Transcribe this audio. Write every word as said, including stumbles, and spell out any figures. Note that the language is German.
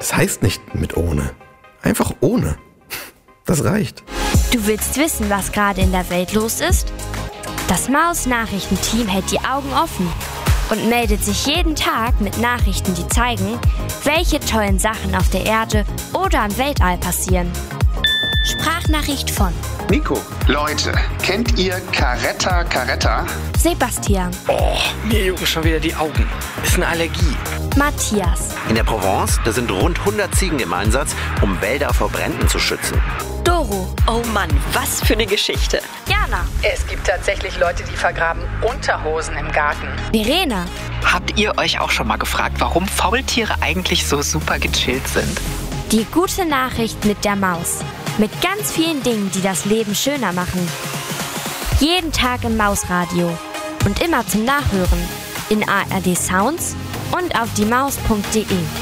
Das heißt nicht mit ohne. Einfach ohne. Das reicht. Du willst wissen, was gerade in der Welt los ist? Das Maus-Nachrichtenteam hält die Augen offen und meldet sich jeden Tag mit Nachrichten, die zeigen, welche tollen Sachen auf der Erde oder im Weltall passieren. Sprachnachricht von Nico. Leute, kennt ihr Caretta Caretta? Sebastian. Oh, mir jucken schon wieder die Augen. Ist eine Allergie. Matthias. In der Provence, da sind rund hundert Ziegen im Einsatz, um Wälder vor Bränden zu schützen. Doro. Oh Mann, was für eine Geschichte. Jana. Es gibt tatsächlich Leute, die vergraben Unterhosen im Garten. Verena. Habt ihr euch auch schon mal gefragt, warum Faultiere eigentlich so super gechillt sind? Die gute Nachricht mit der Maus. Mit ganz vielen Dingen, die das Leben schöner machen. Jeden Tag im Mausradio. Und immer zum Nachhören. In A R D Sounds und auf die maus punkt de.